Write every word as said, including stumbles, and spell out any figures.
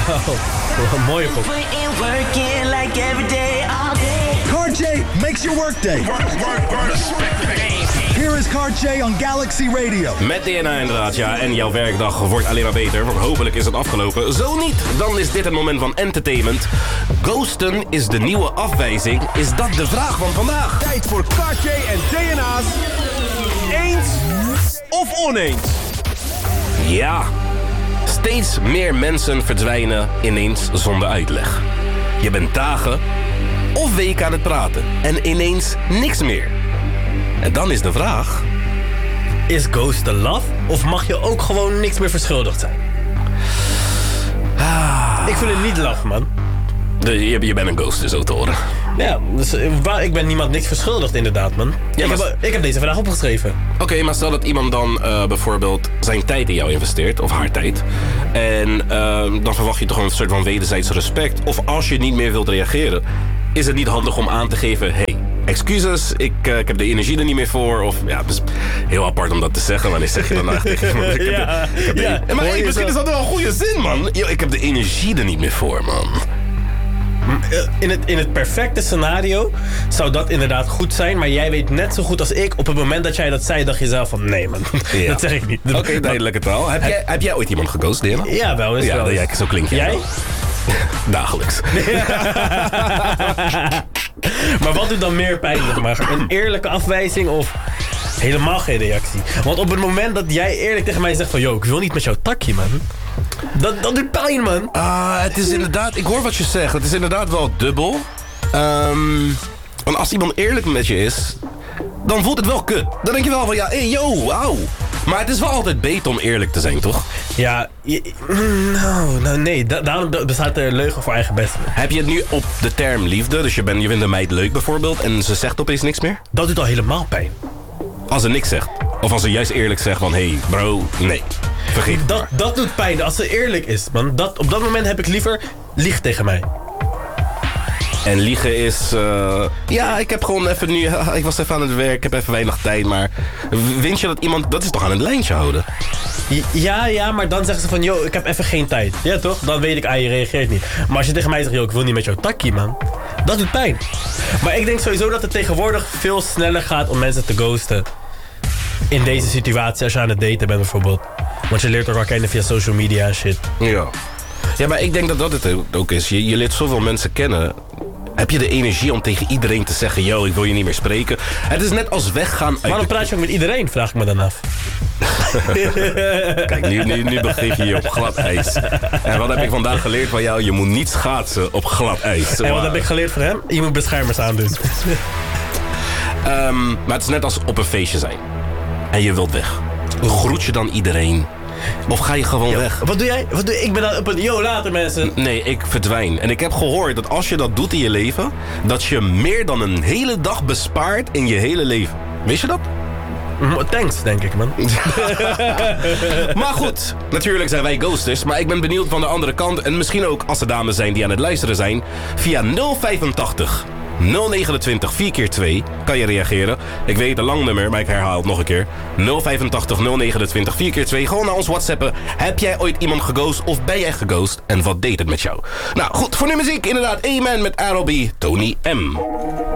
Wow, een mooie pop. CarJ makes your workday. Here is CarJ on Galaxy Radio. Met D N A inderdaad, ja. En jouw werkdag wordt alleen maar beter. Want hopelijk is het afgelopen. Zo niet, dan is dit het moment van entertainment. Ghosten is de nieuwe afwijzing. Is dat de vraag van vandaag? Tijd voor CarJ en D N A's. Eens of oneens? Ja. Steeds meer mensen verdwijnen ineens zonder uitleg. Je bent dagen of weken aan het praten. En ineens niks meer. En dan is de vraag... Is ghosten love? Of mag je ook gewoon niks meer verschuldigd zijn? Ah. Ik vind het niet love, man. De, je, je bent een ghost, zo te horen. Ja, dus, uh, waar, ik ben niemand niks verschuldigd inderdaad, man. Ja, ik, maar... heb, ik heb deze vandaag opgeschreven. Oké, okay, maar stel dat iemand dan uh, bijvoorbeeld zijn tijd in jou investeert, of haar tijd. En uh, dan verwacht je toch een soort van wederzijds respect. Of als je niet meer wilt reageren, is het niet handig om aan te geven... Hey, excuses, ik, uh, ik heb de energie er niet meer voor. Of ja, het is heel apart om dat te zeggen. Wanneer zeg je dan eigenlijk tegen iemand? Ik heb ja, de, ik heb ja. de, maar hey, misschien is dat wel een goede zin, man. Yo, ik heb de energie er niet meer voor, man. In het, in het perfecte scenario zou dat inderdaad goed zijn. Maar jij weet net zo goed als ik. Op het moment dat jij dat zei, dacht je zelf van... Nee, man, ja. Dat zeg ik niet. Oké, okay, duidelijke taal. Heb, heb, jij, heb jij ooit iemand geghost, Diana? Ja, wel eens. Ja, wel eens. Ja, zo klink jij. Jij? Dagelijks. Maar wat doet dan meer pijn? Maar een eerlijke afwijzing of helemaal geen reactie? Want op het moment dat jij eerlijk tegen mij zegt van... Yo, ik wil niet met jouw takje, man. Dat, dat doet pijn, man. Ah, het is inderdaad... Ik hoor wat je zegt. Het is inderdaad wel dubbel. Um, want als iemand eerlijk met je is... Dan voelt het wel kut. Dan denk je wel van... Ja, hey, yo, auw. Maar het is wel altijd beter om eerlijk te zijn, toch? Ja, je, nou, nou nee. Da- daarom bestaat er leugen voor eigen best. Heb je het nu op de term liefde? Dus je, bent, je vindt een meid leuk bijvoorbeeld... en ze zegt opeens niks meer? Dat doet al helemaal pijn. Als ze niks zegt. Of als ze juist eerlijk zegt van... Hé, hey, bro, nee. Vergeet het dat, maar. dat doet pijn. Als ze eerlijk is, man. Dat, op dat moment heb ik liever... Lieg tegen mij. En liegen is... Uh, ja, ik heb gewoon even nu... Ik was even aan het werk, ik heb even weinig tijd, maar... Vind je dat iemand... Dat is toch aan het lijntje houden? Ja, ja, maar dan zeggen ze van... Yo, ik heb even geen tijd. Ja, toch? Dan weet ik, ah, je reageert niet. Maar als je tegen mij zegt... Yo, ik wil niet met jouw takkie, man. Dat doet pijn. Maar ik denk sowieso dat het tegenwoordig veel sneller gaat om mensen te ghosten. In deze situatie, als je aan het daten bent bijvoorbeeld. Want je leert elkaar kennen via social media en shit. Ja. Ja, maar ik denk dat dat het ook is. Je, je leert zoveel mensen kennen. Heb je de energie om tegen iedereen te zeggen... Yo, ik wil je niet meer spreken. Het is net als weggaan uit... Waarom praat je ook met iedereen, vraag ik me dan af. Kijk, nu, nu, nu begeef je je op glad ijs. En wat heb ik vandaag geleerd van jou? Je moet niet schaatsen op glad ijs. En wat heb ik geleerd van hem? Je moet beschermers aandoen. um, maar het is net als op een feestje zijn. En je wilt weg. Groet je dan iedereen? Of ga je gewoon Yo, weg? Wat doe jij? Wat doe, ik ben dan op een... Yo, later mensen. Nee, ik verdwijn. En ik heb gehoord dat als je dat doet in je leven... dat je meer dan een hele dag bespaart in je hele leven. Wist je dat? Thanks, denk ik, man. Maar goed, natuurlijk zijn wij ghosters. Maar ik ben benieuwd van de andere kant. En misschien ook als er dames zijn die aan het luisteren zijn. Via nul vijfentachtig nul negenentwintig vier keer twee kan je reageren. Ik weet een lang nummer, maar ik herhaal het nog een keer. nul vijfentachtig nul negenentwintig vier keer twee. Gewoon naar ons whatsappen. Heb jij ooit iemand geghost of ben jij geghost? En wat deed het met jou? Nou goed, voor nu muziek inderdaad. Amen met R O B, Tony M.